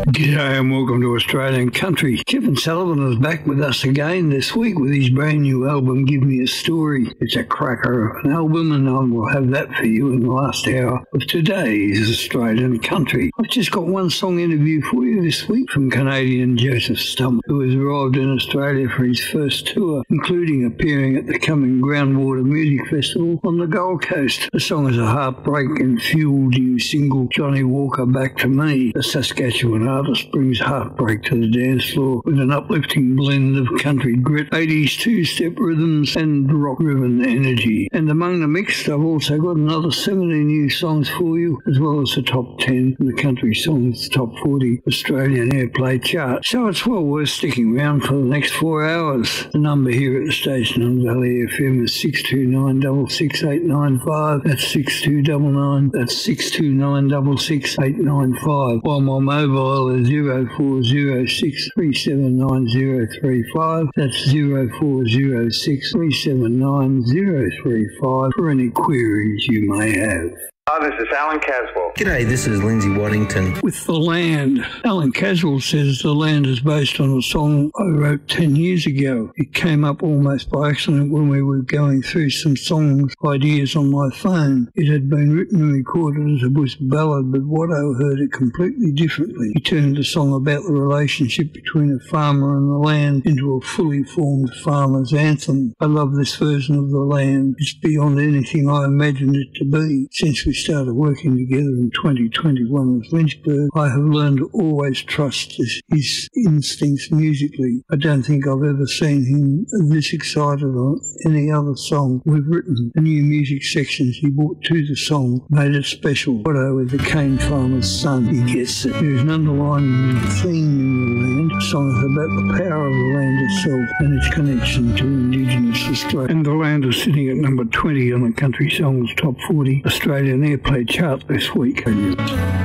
G'day and welcome to Australian Country. Kevin Sullivan is back with us again this week with his brand new album, Give Me a Story. It's a cracker of an album and I will have that for you in the last hour of today's Australian Country. I've just got one song interview for you this week from Canadian Joseph Stump, who has arrived in Australia for his first tour, including appearing at the coming Groundwater Music Festival on the Gold Coast. The song is a heartbreak and fueled new single, Johnny Walker Back to Me. The Saskatchewan artist brings heartbreak to the dance floor with an uplifting blend of country grit, 80s two-step rhythms and rock-driven energy. And among the mix, I've also got another 70 new songs for you, as well as the top 10 in the Country Songs Top 40 Australian Airplay chart. So it's well worth sticking around for the next 4 hours. The number here at the station on Valley FM is 629 66895. That's 6299. That's 629 66895. While my mobile is 0406 379 035. That's 0406 379 035 for any queries you may have. Hi, this is Alan Caswell. G'day, this is Lindsay Waddington. With The Land. Alan Caswell says The Land is based on a song I wrote 10 years ago. It came up almost by accident when we were going through some songs ideas on my phone. It had been written and recorded as a bush ballad, but Watto heard it completely differently. He turned the song about the relationship between a farmer and the land into a fully formed farmer's anthem. I love this version of The Land. It's beyond anything I imagined it to be. Since we started working together in 2021 with Lynchburg, I have learned to always trust his instincts musically. I don't think I've ever seen him this excited on any other song we've written. The new music sections he brought to the song made it special. Watto is the cane farmer's son. He gets it. There's an underlying theme in The Land. The song is about the power of the land itself and its connection to Indigenous Australia. And The Land is sitting at number 20 on the Country Songs Top 40 Australian Airplay chart this week.